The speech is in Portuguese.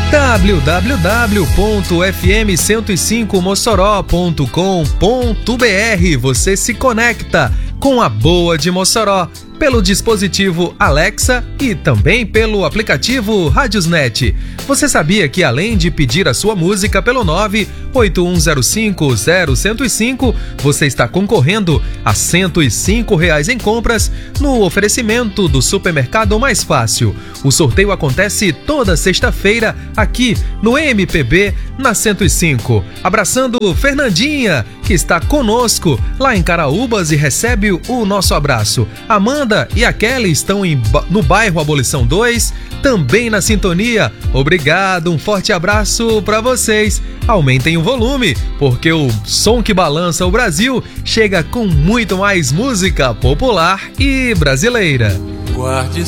www.fm105mossoró.com.br. Você se conecta com a Boa de Mossoró pelo dispositivo Alexa e também pelo aplicativo Radiosnet. Você sabia que além de pedir a sua música pelo 981050105, você está concorrendo a R$105 em compras no oferecimento do Supermercado Mais Fácil. O sorteio acontece toda sexta-feira aqui no MPB na 105. Abraçando Fernandinha, que está conosco lá em Caraúbas e recebe o nosso abraço. Amanda e a Kelly estão no bairro Abolição 2, também na sintonia. Obrigado, um forte abraço para vocês. Aumentem o volume, porque o som que balança o Brasil chega com muito mais música popular e brasileira. Guarde